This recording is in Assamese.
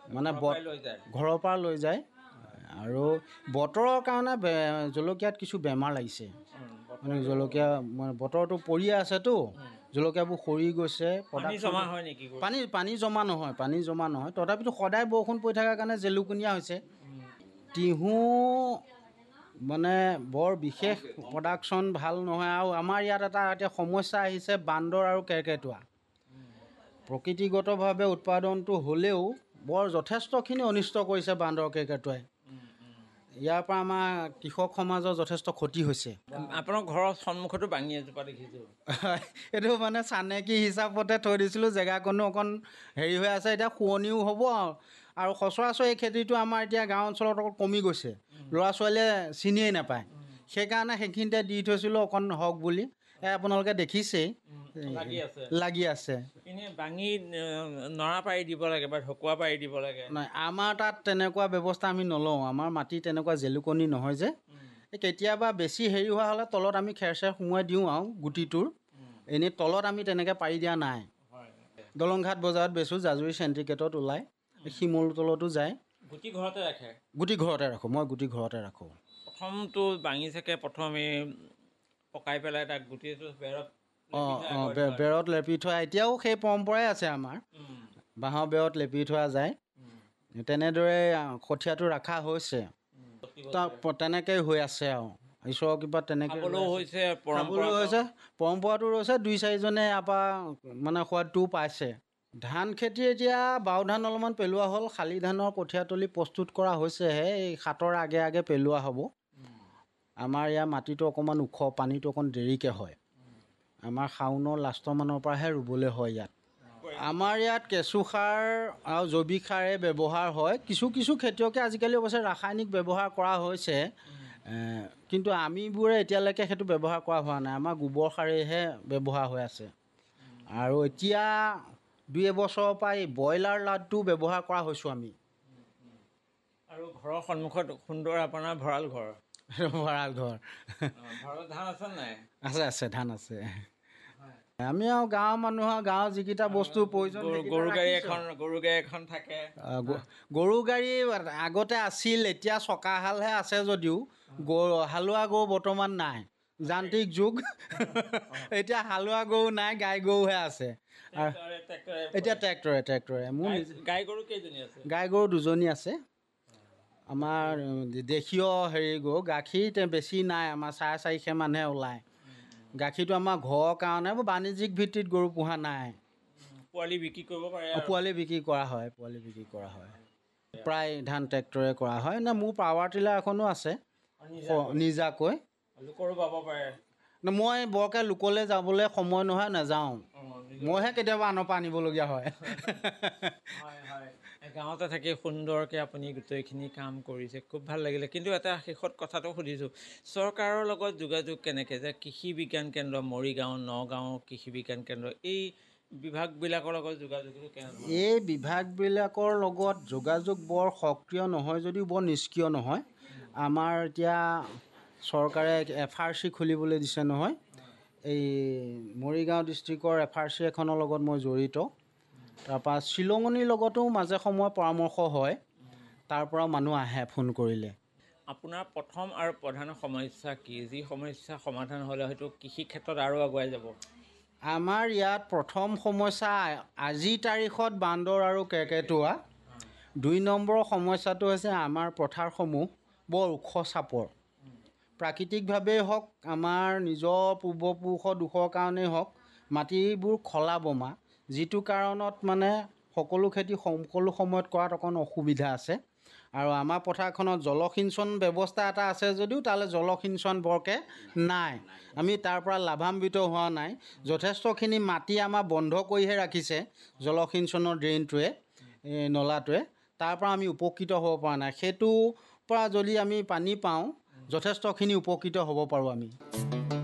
মানে ঘৰৰ পৰা লৈ যায় আৰু বতৰৰ কাৰণে জলকীয়াত কিছু বেমাৰ লাগিছে মানে জলকীয়া মানে বতৰটো পৰিয়ে আছেতো জলকীয়াবোৰ সৰি গৈছে পানী জমা নহয় তথাপিতো সদায় বৰষুণ পৰি থকাৰ কাৰণে জেলুকনীয়া হৈছে টিহু মানে বৰ বিশেষ প্ৰডাকশ্যন ভাল নহয় আৰু আমাৰ ইয়াত এতিয়া সমস্যা আহিছে বান্দৰ আৰু কেৰ্কেটুৱা প্ৰকৃতিগতভাৱে উৎপাদনটো হ'লেও বৰ যথেষ্টখিনি অনিষ্ট কৰিছে বান্দৰ কেৰ্কেটুৱাই ইয়াৰ পৰা আমাৰ কৃষক সমাজৰ যথেষ্ট ক্ষতি হৈছে আপোনাৰ ঘৰৰ সন্মুখতো বাঙি এজোপা দেখিছোঁ এইটো মানে চানেকি হিচাপতে থৈ দিছিলোঁ জেগাকণো অকণ হেৰি হৈ আছে এতিয়া শুৱনিও হ'ব আৰু সচৰাচৰ এই খেতিটো আমাৰ এতিয়া গাঁও অঞ্চলত অকণ কমি গৈছে ল'ৰা ছোৱালীয়ে চিনিয়েই নাপায় সেইকাৰণে সেইখিনিতে দি থৈছিলোঁ অকণ হওক বুলি আপোনালোকে দেখিছেই লাগি আছে বাঙি নৰা পাৰি দিব লাগে বা ঢকুৱা পাৰি দিব লাগে নাই আমাৰ তাত তেনেকুৱা ব্যৱস্থা আমি নলওঁ আমাৰ মাটি তেনেকুৱা জেলুকনি নহয় যে কেতিয়াবা বেছি হেৰি হোৱা হ'লে তলত আমি খেৰ চেৰ সোমোৱাই দিওঁ আৰু গুটিটোৰ এনেই তলত আমি তেনেকৈ পাৰি দিয়া নাই দলংঘাট বজাৰত বেচোঁ জাজুৰি চেণ্টিকেটত ওলায় শিমল তলতো যায় গুটি ঘৰতে ৰাখে গুটি ঘৰতে ৰাখোঁ মই গুটি ঘৰতে ৰাখোঁ প্ৰথমটো বাঙি চাকে প্ৰথমে পকাই পেলাই তাক গুটিটো বেৰত লেপি থোৱা এতিয়াও সেই পৰম্পৰাই আছে আমাৰ বাঁহৰ বেৰত লেপি থোৱা যায় তেনেদৰে কঠীয়াটো ৰখা হৈছে তেনেকৈ হৈ আছে আৰু ঈশ্বৰৰ কৃপাত তেনেকৈ হৈছে পৰম্পৰাটো ৰৈছে 2-4জনে ইয়াৰ পৰা মানে সোৱাদটোও পাইছে ধান খেতি এতিয়া বাও ধান অলপমান পেলোৱা হ'ল শালি ধানৰ কঠীয়াতলি প্ৰস্তুত কৰা হৈছেহে এই 7ৰ আগে আগে পেলোৱা হ'ব আমাৰ ইয়াৰ মাটিটো অকণমান ওখ পানীটো অকণ দেৰিকৈ হয় আমাৰ শাওনৰ লাষ্টৰ মানৰ পৰাহে ৰুবলৈ হয় ইয়াত আমাৰ ইয়াত কেঁচু সাৰ আৰু জৈৱিক সাৰে ব্যৱহাৰ হয় কিছু খেতিয়কে আজিকালি অৱশ্যে ৰাসায়নিক ব্যৱহাৰ কৰা হৈছে কিন্তু আমিবোৰে এতিয়ালৈকে সেইটো ব্যৱহাৰ কৰা হোৱা নাই আমাৰ গোবৰ সাৰেহে ব্যৱহাৰ হৈ আছে আৰু এতিয়া 2 এবছৰৰ পৰা এই ব্ৰইলাৰ লাডটো ব্যৱহাৰ কৰা হৈছোঁ আমি আৰু ঘৰৰ সন্মুখত সুন্দৰ আপোনাৰ ভঁৰাল ঘৰ ধান আছে নাই আছে ধান আছে আমি আৰু গাঁৱৰ মানুহৰ গাঁৱৰ যিকেইটা বস্তুৰ প্ৰয়োজন গৰু গাড়ী এখন থাকে গৰু গাড়ী আগতে আছিল এতিয়া চকাহালহে আছে যদিও হালোৱা গৰু বৰ্তমান নাই যান্ত্ৰিক যুগ এতিয়া হালোৱা গৰু নাই গাই গৰুহে আছে এতিয়া ট্ৰেক্টৰে মোৰ গাই গৰু 2জনী আছে আমাৰ দেশীয় হেৰি গৰু গাখীৰ বেছি নাই আমাৰ 450 মানহে ওলায় গাখীৰটো আমাৰ ঘৰৰ কাৰণে বাণিজ্যিক ভিত্তিত গৰু পোহা নাই পোৱালি বিক্ৰী কৰিব পাৰে পোৱালি বিক্ৰী কৰা হয় প্ৰায় ধান ট্ৰেক্টৰে কৰা হয় নে মোৰ পাৱাৰ টিলাৰ এখনো আছে নিজাকৈ পাব পাৰে মই বৰকৈ লোকলৈ যাবলৈ সময় নহয় নাযাওঁ মইহে কেতিয়াবা আনৰ পৰা আনিবলগীয়া হয় গাঁৱতে থাকি সুন্দৰকৈ আপুনি গোটেইখিনি কাম কৰিছে খুব ভাল লাগিলে কিন্তু এটা শেষত কথাটো সুধিছোঁ চৰকাৰৰ লগত যোগাযোগ কেনেকৈ যে কৃষি বিজ্ঞান কেন্দ্ৰ মৰিগাঁও নগাঁও কৃষি বিজ্ঞান কেন্দ্ৰ এই বিভাগবিলাকৰ লগত যোগাযোগটো কেনেকৈ এই বিভাগবিলাকৰ লগত যোগাযোগ বৰ সক্ৰিয় নহয় যদিও বৰ নিষ্ক্ৰিয় নহয় আমাৰ এতিয়া চৰকাৰে FRC খুলিবলৈ দিছে নহয় এই মৰিগাঁও ডিষ্ট্ৰিক্টৰ FRC এখনৰ লগত মই জড়িত তাৰপৰা শ্বিলঙনিৰ লগতো মাজে সময়ে পৰামৰ্শ হয় তাৰ পৰা মানুহ আহে ফোন কৰিলে আপোনাৰ প্ৰথম আৰু প্ৰধান সমস্যা কি যি সমস্যা সমাধান হ'লে হয়তো কৃষি ক্ষেত্ৰত আৰু আগুৱাই যাব আমাৰ ইয়াত প্ৰথম সমস্যা আজিৰ তাৰিখত বান্দৰ আৰু কেৰ্কেটুৱা 2 নম্বৰৰ সমস্যাটো হৈছে আমাৰ পথাৰসমূহ বৰ ওখ চাপৰ প্ৰাকৃতিকভাৱেই হওক আমাৰ নিজৰ পূৰ্বপুৰুষৰ দুখৰ কাৰণেই হওক মাটিবোৰ খলা বমা যিটো কাৰণত মানে সকলো খেতি সকলো সময়ত কৰাত অকণ অসুবিধা আছে আৰু আমাৰ পথাৰখনত জলসিঞ্চন ব্যৱস্থা এটা আছে যদিও তালৈ জলসিঞ্চন বৰকৈ নাই আমি তাৰ পৰা লাভান্বিত হোৱা নাই যথেষ্টখিনি মাটি আমাৰ বন্ধ কৰিহে ৰাখিছে জলসিঞ্চনৰ ড্ৰেইনটোৱে নলাটোৱে তাৰ পৰা আমি উপকৃত হ'ব পৰা নাই সেইটোৰ পৰা যদি আমি পানী পাওঁ যথেষ্টখিনি উপকৃত হ'ব পাৰোঁ আমি